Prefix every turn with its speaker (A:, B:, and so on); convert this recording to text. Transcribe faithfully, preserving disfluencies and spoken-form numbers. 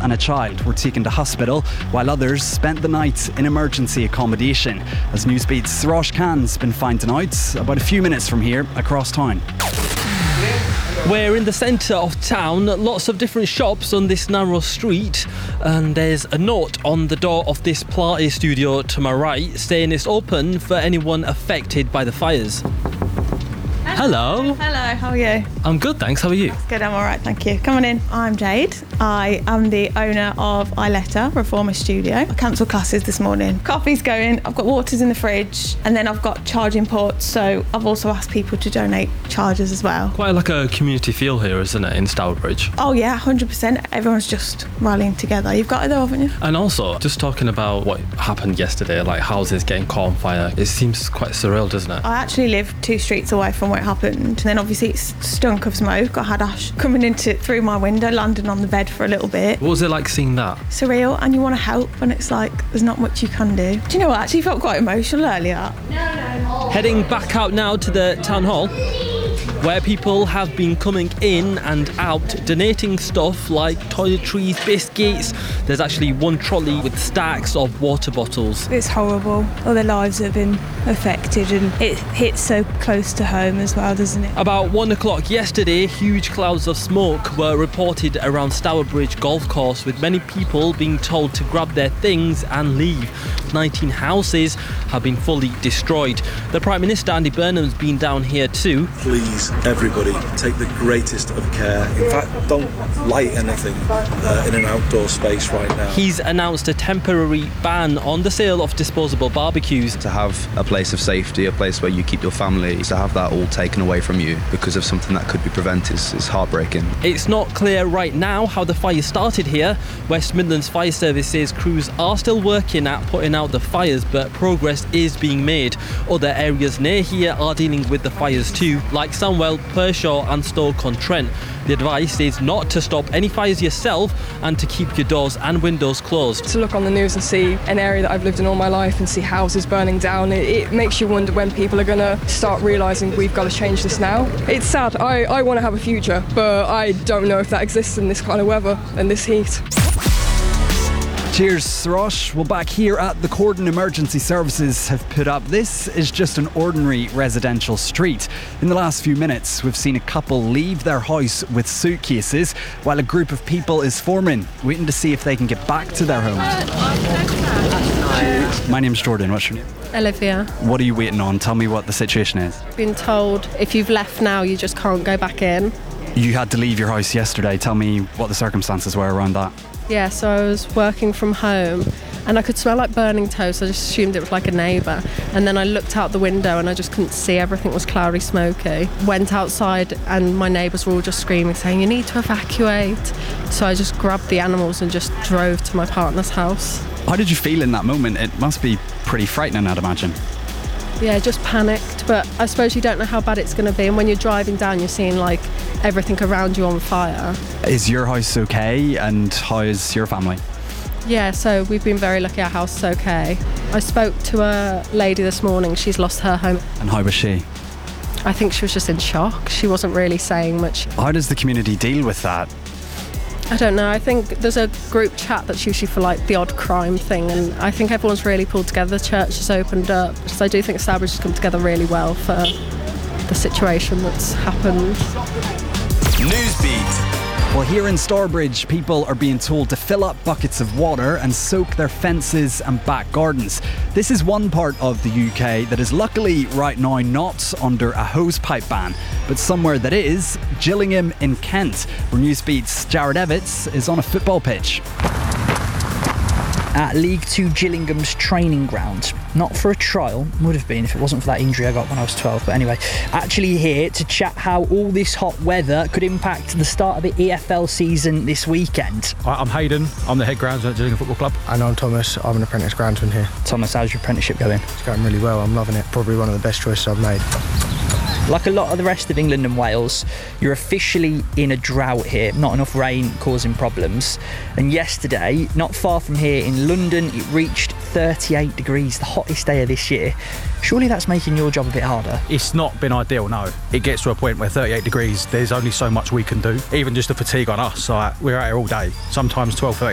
A: and a child were taken to hospital, while others spent the night in emergency accommodation. As Newsbeat's Rosh Khan's been finding out, about a few minutes from here, across town.
B: We're in the centre of town, lots of different shops on this narrow street, and there's a note on the door of this Pilates studio to my right saying it's open for anyone affected by the fires. Hello.
C: Hello, how are you?
B: I'm good, thanks. How are you?
C: Good, I'm all right, thank you. Come on in. I'm Jade. I am the owner of Iletta Reformer Studio. I cancelled classes this morning. Coffee's going, I've got waters in the fridge, and then I've got charging ports, so I've also asked people to donate chargers as well.
B: Quite like a community feel here, isn't it, in Stourbridge?
C: Oh yeah, one hundred percent. Everyone's just rallying together. You've got it though, haven't you?
B: And also, just talking about what happened yesterday, like houses getting caught on fire, it seems quite surreal, doesn't it?
C: I actually live two streets away from where it happened, and then obviously it's stunk of smoke. I had ash coming into through my window, landing on the bed for a little bit.
B: What was it like seeing that?
C: Surreal, and you want to help, and it's like there's not much you can do. Do you know what? I actually felt quite emotional earlier.
B: Heading back out now to the town hall, where people have been coming in and out donating stuff like toiletries, biscuits. There's actually one trolley with stacks of water bottles.
D: It's horrible. All their lives have been affected, and it hits so close to home as well, doesn't it?
B: About one o'clock yesterday, huge clouds of smoke were reported around Stourbridge Golf Course, with many people being told to grab their things and leave. nineteen houses have been fully destroyed. The Prime Minister, Andy Burnham's been down here too.
E: Please, everybody, take the greatest of care. In fact, don't light anything uh, in an outdoor space right now.
B: He's announced a temporary ban on the sale of disposable barbecues.
F: To have a place of safety, a place where you keep your family, to have that all taken away from you because of something that could be prevented is, is heartbreaking.
B: It's not clear right now how the fire started here. West Midlands Fire Services crews are still working at putting out the fires, but progress is being made. Other areas near here are dealing with the fires too, like Sandwell, Pershaw and Stoke-on-Trent. The advice is not to stop any fires yourself and to keep your doors and windows closed.
G: To look on the news and see an area that I've lived in all my life and see houses burning down, it, it makes you wonder when people are going to start realising we've got to change this now. It's sad. I, I want to have a future, but I don't know if that exists in this kind of weather and this heat.
A: Cheers, Rosh. Well, back here at the Cordon Emergency Services have put up, this is just an ordinary residential street. In the last few minutes, we've seen a couple leave their house with suitcases while a group of people is forming, waiting to see if they can get back to their homes. My name's Jordan. What's your name?
H: Olivia.
A: What are you waiting on? Tell me what the situation is.
H: Been told if you've left now, you just can't go back in.
A: You had to leave your house yesterday. Tell me what the circumstances were around that.
H: Yeah, so I was working from home and I could smell like burning toast. I just assumed it was like a neighbour. And then I looked out the window and I just couldn't see. Everything was cloudy, smoky. Went outside and my neighbours were all just screaming, saying, you need to evacuate. So I just grabbed the animals and just drove to my partner's house.
A: How did you feel in that moment? It must be pretty frightening, I'd imagine.
H: Yeah, just panicked, but I suppose you don't know how bad it's going to be, and when you're driving down you're seeing like everything around you on fire.
A: Is your house okay, and how is your family?
H: Yeah, so we've been very lucky, our house is okay. I spoke to a lady this morning, she's lost her home.
A: And how was she?
H: I think she was just in shock, she wasn't really saying much.
A: How does the community deal with that?
H: I don't know, I think there's a group chat that's usually for like the odd crime thing, and I think everyone's really pulled together, the church has opened up, so I do think Stourbridge has come together really well for the situation that's happened.
I: Newsbeat.
A: Well, here in Stourbridge, people are being told to fill up buckets of water and soak their fences and back gardens. This is one part of the U K that is luckily right now not under a hosepipe ban, but somewhere that is, Gillingham in Kent, where Newsbeat's Jared Evans is on a football pitch.
J: At League Two Gillingham's training ground. Not for a trial, would have been if it wasn't for that injury I got when I was twelve, but anyway, actually here to chat how all this hot weather could impact the start of the E F L season this weekend.
K: I'm Hayden, I'm the head groundsman at Gillingham Football Club.
L: And I'm Thomas, I'm an apprentice groundsman here.
J: Thomas, how's your apprenticeship going?
L: It's going really well, I'm loving it, probably one of the best choices I've made.
J: Like a lot of the rest of England and Wales, you're officially in a drought here. Not enough rain causing problems. And yesterday, not far from here in London, it reached thirty-eight degrees, the hottest day of this year. Surely that's making your job a bit harder.
K: It's not been ideal, no. It gets to a point where thirty-eight degrees, there's only so much we can do. Even just the fatigue on us, like, we're out here all day, sometimes twelve, thirteen